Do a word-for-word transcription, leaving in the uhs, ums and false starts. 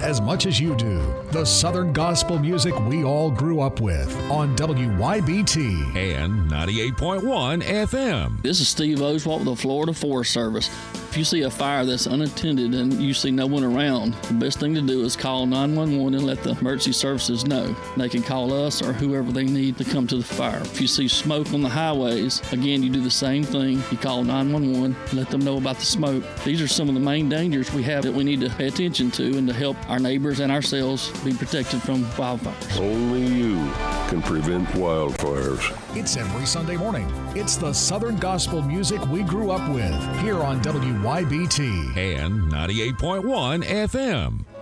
as much as you do. The Southern gospel music we all grew up with on W Y B T and ninety-eight point one F M. This is Steve Oswalt with the Florida Forest Service. If you see a fire that's unattended and you see no one around, the best thing to do is call nine one one and let the emergency services know. They can call us or whoever they need to come to the fire. If you see smoke on the highways, again, you do the same thing. You call nine one one, let them know about the smoke. These are some of the main dangers we have that we need to pay attention to and to help our neighbors and ourselves be protected from wildfires. Only you can prevent wildfires. It's every Sunday morning. It's the Southern gospel music we grew up with here on W Y B T and ninety-eight point one F M.